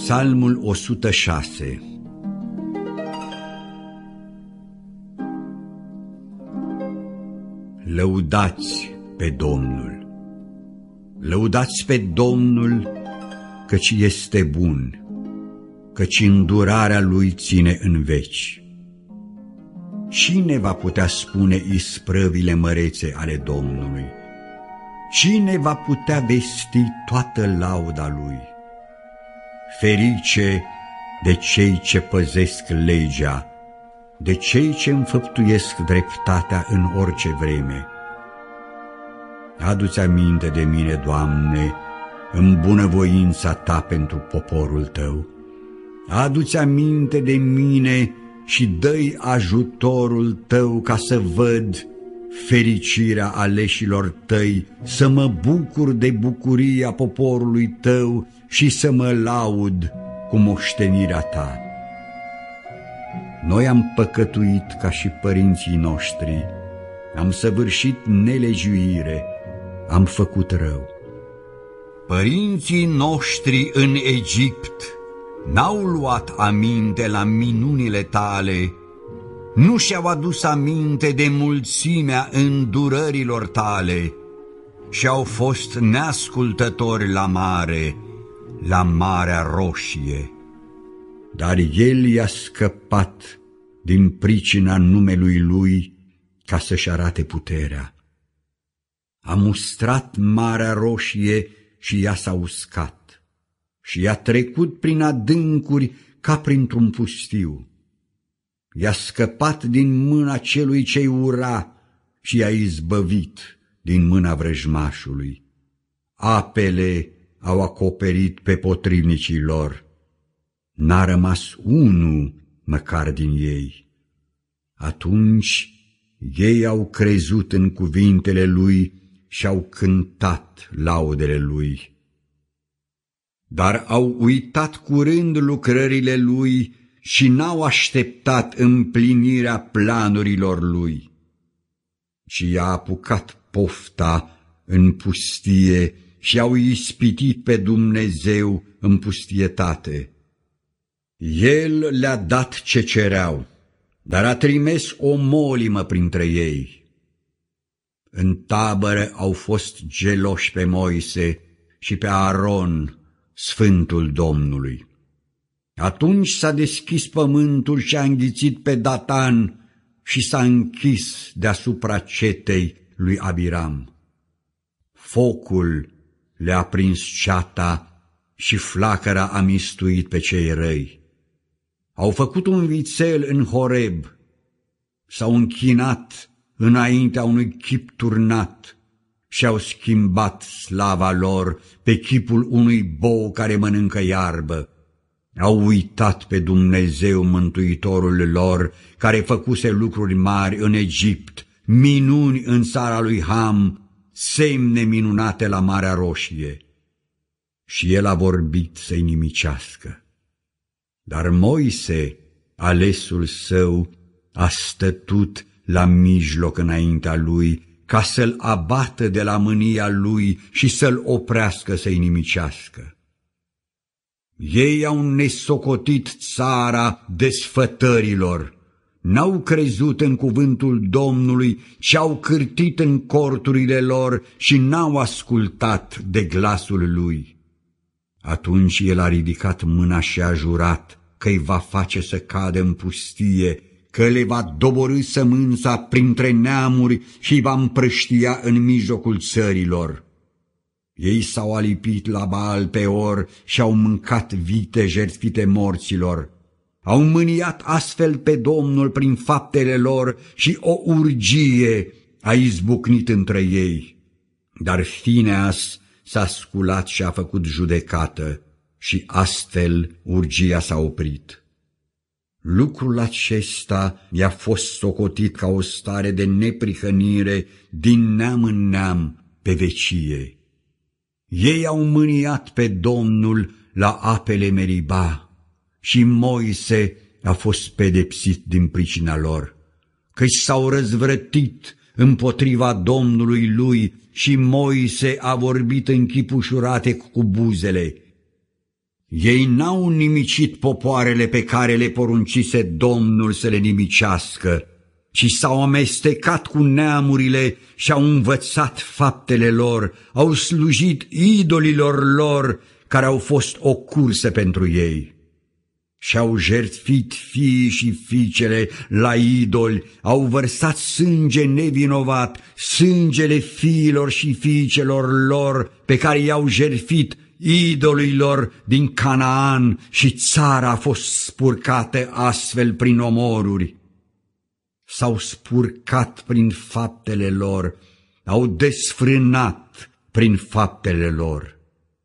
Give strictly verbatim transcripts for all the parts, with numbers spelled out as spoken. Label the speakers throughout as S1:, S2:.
S1: Psalmul o sută șase. Lăudați pe Domnul! Lăudați pe Domnul, căci este bun, căci îndurarea Lui ține în veci. Cine va putea spune isprăvile mărețe ale Domnului? Cine va putea vesti toată lauda Lui? Ferice de cei ce păzesc legea, de cei ce înfăptuiesc dreptatea în orice vreme. Adu-ți aminte de mine, Doamne, în bunăvoința Ta pentru poporul Tău. Adu-ți aminte de mine și dă-i ajutorul Tău ca să văd fericirea aleșilor Tăi, să mă bucur de bucuria poporului Tău și să mă laud cu moștenirea Ta. Noi am păcătuit ca și părinții noștri, am săvârșit nelegiuire, am făcut rău. Părinții noștri în Egipt n-au luat aminte la minunile Tale, nu și-au adus aminte de mulțimea îndurărilor Tale și au fost neascultători la mare, la Marea Roșie. Dar El i-a scăpat din pricina numelui Lui ca să-și arate puterea. A mustrat Marea Roșie și ea s-a uscat și i-a trecut prin adâncuri ca printr-un pustiu. I-a scăpat din mâna celui ce-i ura și i-a izbăvit din mâna vrăjmașului. Apele au acoperit pe potrivnicii lor, n-a rămas unul măcar din ei. Atunci ei au crezut în cuvintele Lui și au cântat laudele Lui. Dar au uitat curând lucrările Lui și n-au așteptat împlinirea planurilor Lui. Și i-a apucat pofta în pustie și au ispitit pe Dumnezeu în pustietate. El le-a dat ce cereau, dar a trimis o molimă printre ei. În tabără au fost geloși pe Moise și pe Aron, Sfântul Domnului. Atunci s-a deschis pământul și a înghițit pe Datan și s-a închis deasupra cetei lui Abiram. Focul le-a prins ceata și flacăra a mistuit pe cei răi. Au făcut un vițel în Horeb, s-au închinat înaintea unui chip turnat și au schimbat slava lor pe chipul unui bou care mănâncă iarbă. Au uitat pe Dumnezeu Mântuitorul lor, care făcuse lucruri mari în Egipt, minuni în țara lui Ham, semne minunate la Marea Roșie. Și el a vorbit să-i nimicească. Dar Moise, alesul său, a stătut la mijloc înaintea lui, ca să-l abată de la mânia lui și să-l oprească să-i nimicească. Ei au nesocotit țara desfătărilor, n-au crezut în cuvântul Domnului și au cârtit în corturile lor și n-au ascultat de glasul lui. Atunci el a ridicat mâna și a jurat că îi va face să cadă în pustie, că le va doborî sămânța printre neamuri și îi va împrăștia în mijlocul țărilor. Ei s-au alipit la Baal Peor și au mâncat vite jertfite morților. Au mâniat astfel pe Domnul prin faptele lor și o urgie a izbucnit între ei. Dar Fineas s-a sculat și a făcut judecată și astfel urgia s-a oprit. Lucrul acesta i-a fost socotit ca o stare de neprihănire din neam în neam pe vecie. Ei au mâniat pe Domnul la apele Meriba și Moise a fost pedepsit din pricina lor, căci s-au răzvrătit împotriva Domnului lui și Moise a vorbit în chip ușurate cu buzele. Ei n-au nimicit popoarele pe care le poruncise Domnul să le nimicească, ci s-au amestecat cu neamurile și au învățat faptele lor, au slujit idolilor lor care au fost o cursă pentru ei. Și-au jertfit fiii și fiicele la idoli, au vărsat sânge nevinovat, sângele fiilor și fiicelor lor pe care i-au jertfit idolilor din Canaan, și țara a fost spurcată astfel prin omoruri. S-au spurcat prin faptele lor, au desfrânat prin faptele lor.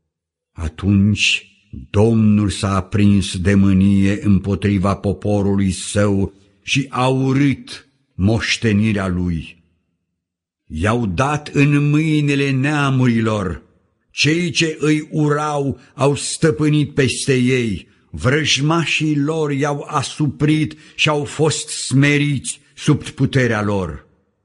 S1: Atunci Domnul s-a aprins de mânie împotriva poporului său și a urât moștenirea lui. I-au dat în mâinile neamurilor, cei ce îi urau au stăpânit peste ei, vrăjmașii lor i-au asuprit și au fost smeriți sub puterea lor.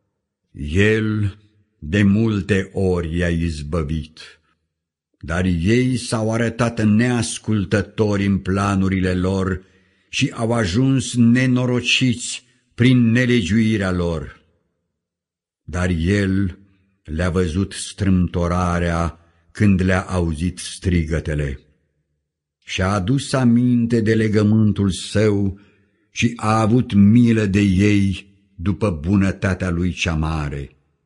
S1: El de multe ori i-a izbăvit, dar ei s-au arătat neascultători în planurile lor și au ajuns nenorociți prin nelegiuirea lor. Dar el le-a văzut strâmtorarea când le-a auzit strigătele și-a adus aminte de legământul său și a avut milă de ei după bunătatea lui cea mare.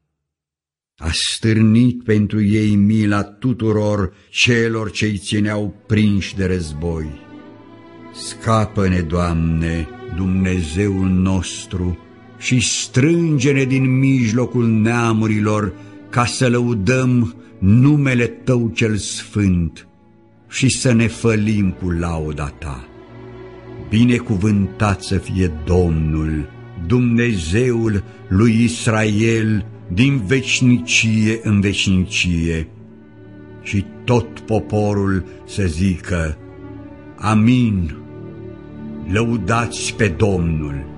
S1: A stârnit pentru ei mila tuturor celor ce-i țineau prinși de război. Scapă-ne, Doamne, Dumnezeul nostru, și strânge-ne din mijlocul neamurilor, ca să lăudăm numele Tău cel sfânt și să ne fălim cu lauda Ta. Binecuvântat să fie Domnul, Dumnezeul lui Israel, din veșnicie în veșnicie. Și tot poporul să zică: Amin, lăudați pe Domnul.